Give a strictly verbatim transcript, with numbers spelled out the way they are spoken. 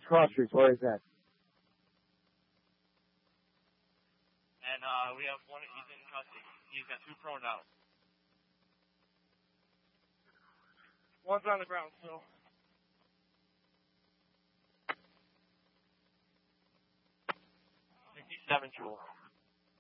Cross Street. Where is that? And uh, we have one. He's in custody. He's got two thrown out. One's on the ground still. Sixty-seven Jewel.